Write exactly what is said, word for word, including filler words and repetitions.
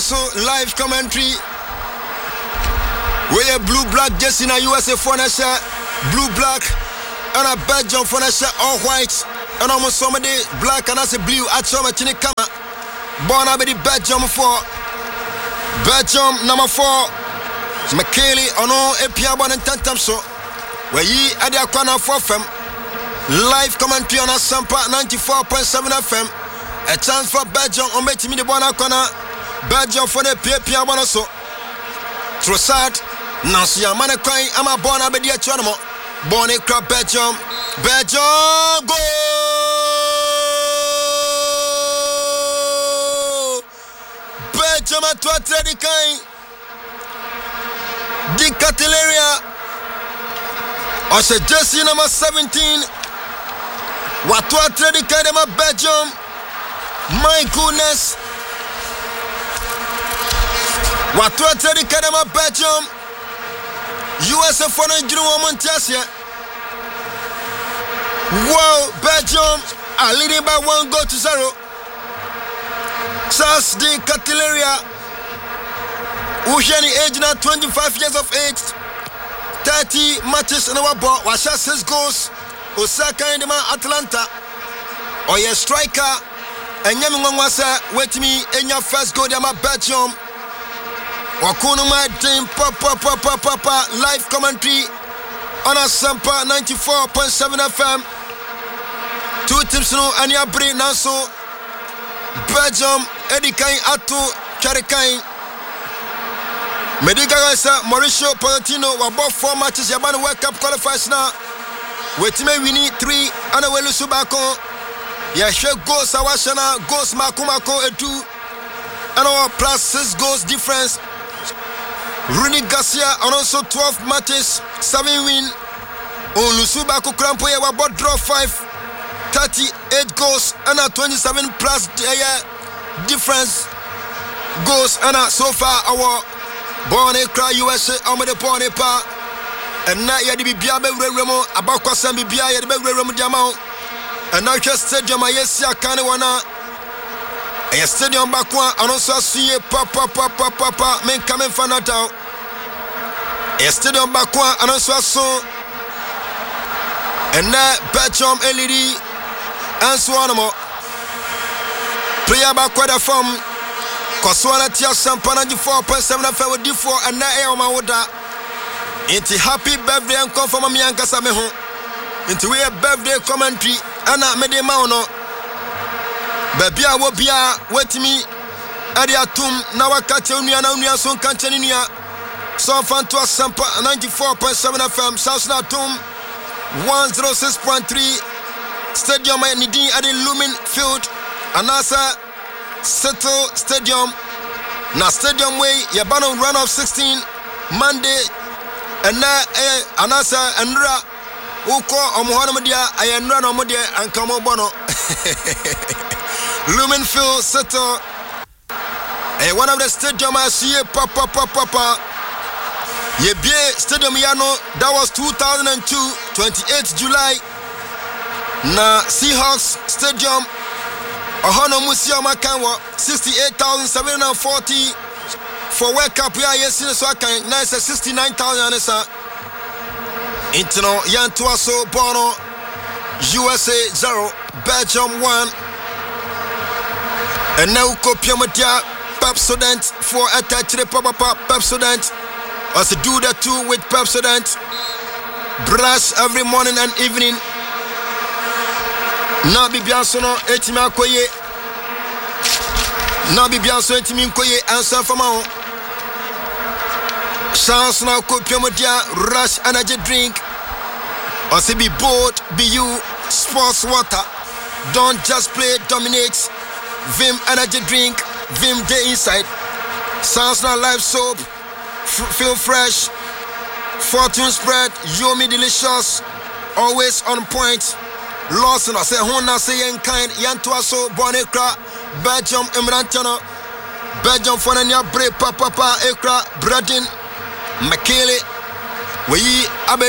so live commentary. We a blue black jersey na U S A for na share blue black and a Belgium for na share all white and almost somebody black and as a blue at some chini kama. Born abedi Belgium for Belgium number four. McKaylee ono epia bon tantam so. We yi ade akwana for fem. Live commentary on Asampa ninety-four point seven F M. A chance for Belgium on bet me the bona corner. Belgium for the P P A so. Trossard. Nancy Amane Coin. I'm a born abedi a channel. Born a crab Belgium. Belgium go! Belgium at what the kind. Di Cataleria. I said jersey number seventeen. What what the kind of Belgium? My goodness. What what the kind of Belgium? U S A for the woman test here. Wow, Belgium are leading by one goal to zero. Charles de Cataleria, who's age now twenty-five years of age, thirty matches in our ball, was six goals. Osaka in the man Atlanta. Or your striker, and Yamangwasa, wait me in your first goal, they are Belgium. Wakuno my team, papa, papa, papa, live commentary on Asampa ninety-four point seven F M. Two teams no, and you bring now so Belgium, Eddie Kain, Atu, Karikain. Medica Mauricio Pochettino were both four matches. Yabana World Cup qualifiers now. Wait me, we need three. And we lose Subako. Yeah, sure goals. Awashana goals. Makumako and two. And our plus six goals difference. Rooney Garcia and also twelve matches, seven win. On Lusubako Krampo, we about draw five, thirty-eight goals and a twenty-seven plus uh, difference goals. And uh, so far our born cry U S A on the born pa. And now you be Biabe Remo, about Kwasam Bia, you be Remo Jamao. And now just stadium, I yes, I can't wanna. A stadium Bakwa, and also see a papa, papa, papa, men coming for not out. A stadium Bakwa, and also so. And now Belgium L E D and so on. Player Bakwa the form. Koswana Tia Sampa ninety-four point seven F M with D four and now Elma Woda. Into happy birthday and come from me and Casameho. Into a birthday commentary and I made a mauno. Babia will be wait me. Adia Tum, now I catch you near Nunia Son Cantinia. So fun to Asampa ninety-four point seven F M, South Natum one oh six point three. Stadium at Nidin at the Lumen Field. Anasa Settle Stadium. Now, Stadium Way, Yabano run of sixteen Monday. And now, Anasa and Ra, who call Omohanadia, I am run on Modia and Kamo Bono. Lumenfield Settle. And one of the stadium I see, Papa, Papa, Papa. Yebie Stadium Yano, that was two thousand two, twenty-eighth July. Na Seahawks Stadium, Ohono Musia Makanwa, sixty-eight thousand seven hundred forty. For World Cup, we are yesterday, so I can nice sixty-nine thousand. Intino Yantuaso Bono, U S A zero, Belgium one. And now Kopiamatia, Pepsodent for attach the Papa Pepsodent. Also do that too with Pepsodent. Brush every morning and evening. Nabi Biansono, Etima Koye. Nabi Bianso, Etimin Koye, answer for my own. Chance now, Kopiamodia, Rush Energy Drink. Also be bold, be you, sports water. Don't just play, dominate. Vim Energy Drink, Vim Day Inside. Chance now, Live Soap. F- feel fresh. Fortune Spread, Yomi Delicious. Always on point. Lawson, I say, Hona say, in kind, Yantuaso, Bonekra, Belgium, Emrantano, Belgium, Fonania, Bre, Papa, Ekra, Bradin, McKaylee, we, Abe.